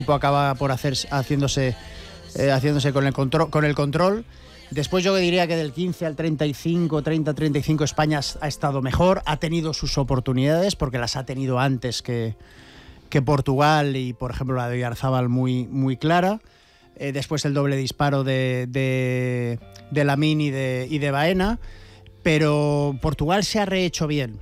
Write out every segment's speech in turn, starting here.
acaba por haciéndose con el control. Después yo diría que del 15 al 30-35 España ha estado mejor, ha tenido sus oportunidades porque las ha tenido antes que Portugal, y por ejemplo la de Oyarzabal muy clara. Después el doble disparo de Lamine y de Baena. Pero Portugal se ha rehecho bien,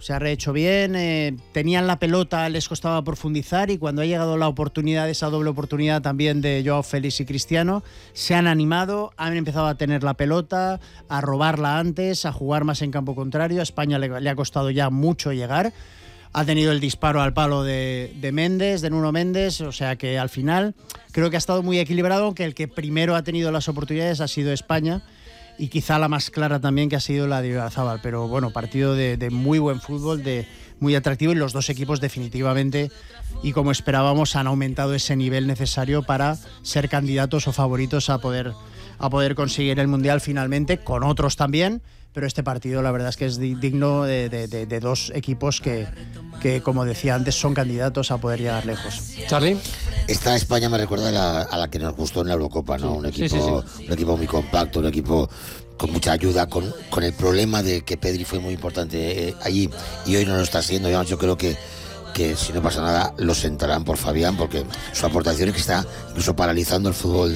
tenían la pelota, les costaba profundizar, y cuando ha llegado la oportunidad, esa doble oportunidad también de Joao Félix y Cristiano, se han animado, han empezado a tener la pelota, a robarla antes, a jugar más en campo contrario. A España le ha costado ya mucho llegar, ha tenido el disparo al palo de Nuno Méndez, o sea que al final creo que ha estado muy equilibrado, aunque el que primero ha tenido las oportunidades ha sido España. Y quizá la más clara también, que ha sido la de Oyarzabal. Pero bueno, partido de muy buen fútbol, de muy atractivo, y los dos equipos definitivamente, y como esperábamos, han aumentado ese nivel necesario para ser candidatos o favoritos a poder conseguir el Mundial finalmente, con otros también. Pero este partido la verdad es que es digno de dos equipos que, como decía antes, son candidatos a poder llegar lejos. Charlie. Esta España me recuerda a la que nos gustó en la Eurocopa, ¿no? Un equipo muy compacto, un equipo con mucha ayuda, con el problema de que Pedri fue muy importante allí y hoy no lo está haciendo. Yo creo que si no pasa nada lo sentarán por Fabián, porque su aportación es que está incluso paralizando el fútbol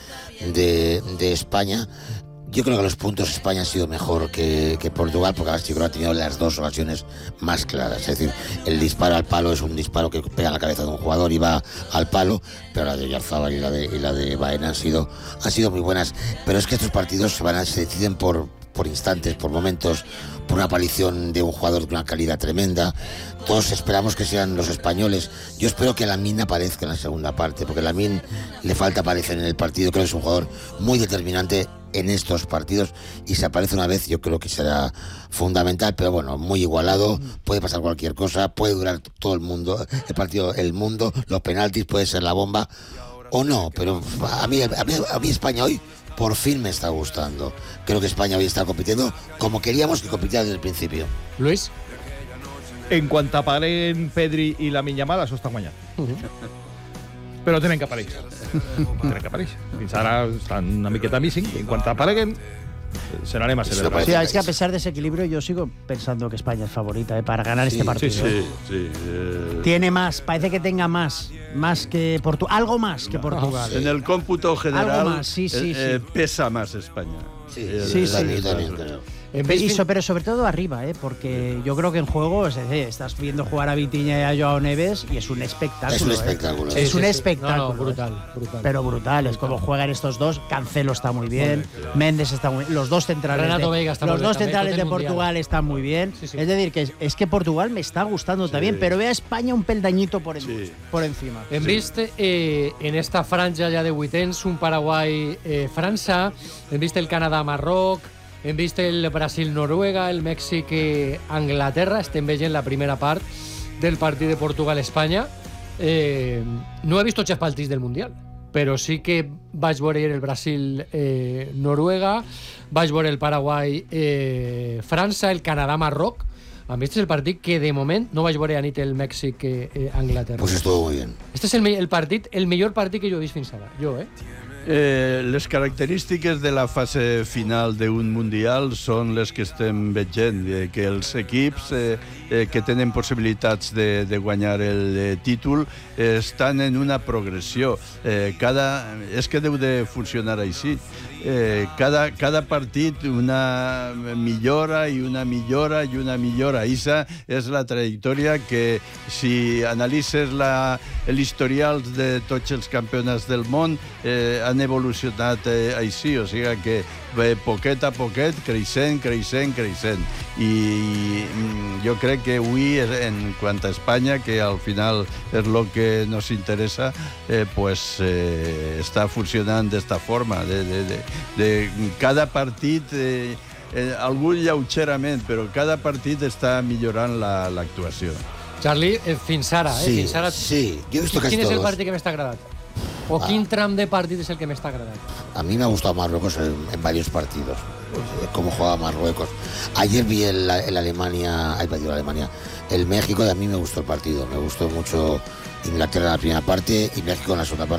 de España. Yo creo que los puntos España ha sido mejor que Portugal, porque yo creo que ha tenido las dos ocasiones más claras. Es decir, el disparo al palo es un disparo que pega en la cabeza de un jugador y va al palo, pero la de Oyarzabal y la de Baena han sido muy buenas. Pero es que estos partidos se deciden por instantes, por momentos, por una aparición de un jugador de una calidad tremenda. Todos esperamos que sean los españoles. Yo espero que Lamine aparezca en la segunda parte, porque Lamine le falta aparecer en el partido. Creo que es un jugador muy determinante en estos partidos, y si aparece una vez yo creo que será fundamental. Pero bueno, muy igualado, puede pasar cualquier cosa, puede durar todo el partido, los penaltis, puede ser la bomba o no, pero a mí España hoy por fin me está gustando. Creo que España hoy está compitiendo como queríamos que compitiera desde el principio. Luis. En cuanto apareguen Pedri i Lamine Yamal, això està guanyat. Però tenen que aparèixer. Fins ara estan una miqueta missing, i en cuanto apareguen serán más celebrados. Sí, es que a pesar de ese equilibrio yo sigo pensando que España es favorita para ganar este partido. Sí. Tiene más, parece que tenga más que Portugal, algo más que Portugal. En el cómputo general más, pesa más España. Sí. Pero sobre todo arriba, porque yo creo que en juego estás viendo jugar a Vitinha y a Joao Neves y es un espectáculo. Es un espectáculo. No, brutal. Pero brutal, es como juegan estos dos. Cancelo está muy bien, Méndez está muy bien, los dos centrales Renato Veiga está muy bien, centrales de Portugal están muy bien. Sí. Es decir, que es que Portugal me está gustando también, pero ve a España un peldañito por encima. Hem vist en esta franja ja de vuitens un Paraguai-França, hem vist el Canadà-Marroc, hem vist el Brasil-Noruega, el Mèxic-Anglaterra. Estem veient la primera part del partit de Portugal-Espanya. No he vist tots els partits del Mundial, però sí que vaig veure el Brasil-Noruega, vaig veure el Paraguai-França, el Canadà-Marroc. A mí este es el partit que de moment no vaig veure anit el Mèxic-Anglaterra. Pues estuvo muy bien. Este es el millor partit que jo he vist fins ara. Les característiques de la fase final d'un Mundial són les que estem veient, que els equips que tenen possibilitats de guanyar el títol estan en una progressió. És que deu de funcionar així. Cada partit una millora i una millora i una millora. Esa és la trajectòria que, si analitzes l'historial de tots els campionats del món, han evolucionat així, o sigui que poquet a poquet, creixent. I jo crec que avui, en quant a Espanya, que al final és el que nos interessa, pues està funcionant d'esta forma. De cada partit, algun lleugerament, però cada partit està millorant l'actuació. Charlie, fins ara, fins ara. Sí, yo he visto casi ¿Quién es el todos. partido que me está agradat? ¿O quin tram de partit es el que me está agradat? A mí me ha gustado Marruecos en varios partidos, cómo juega Marruecos. Ayer vi el Alemania, el México, y a mí me gustó el partido. Me gustó mucho Inglaterra en la primera parte y México en la segunda parte.